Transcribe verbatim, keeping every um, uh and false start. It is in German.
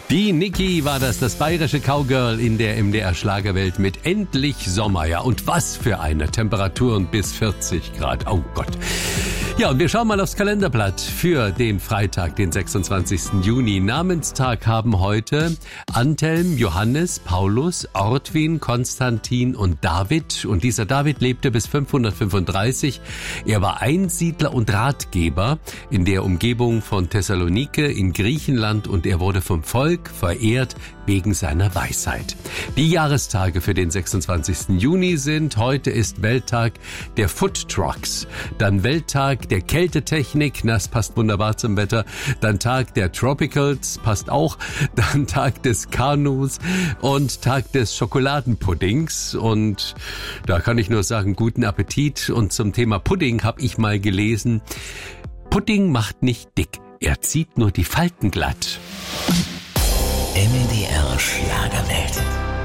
Die Niki war das, das bayerische Cowgirl in der M D R-Schlagerwelt mit Endlich Sommer. Ja, und was für eine Temperaturen bis vierzig Grad. Oh Gott. Ja, und wir schauen mal aufs Kalenderblatt für den Freitag, den sechsundzwanzigsten Juni. Namenstag haben heute Antelm, Johannes, Paulus, Ortwin, Konstantin und David. Und dieser David lebte bis fünfhundertfünfunddreißig. Er war Einsiedler und Ratgeber in der Umgebung von Thessalonike in Griechenland und er wurde vom Volk verehrt wegen seiner Weisheit. Die Jahrestage für den sechsundzwanzigsten Juni sind: heute ist Welttag der Food Trucks, dann Welttag der Kältetechnik, das passt wunderbar zum Wetter, dann Tag der Tropicals, passt auch, dann Tag des Kanus und Tag des Schokoladenpuddings. Und da kann ich nur sagen, guten Appetit. Und zum Thema Pudding habe ich mal gelesen: Pudding macht nicht dick, er zieht nur die Falten glatt. M D R Schlagerwelt.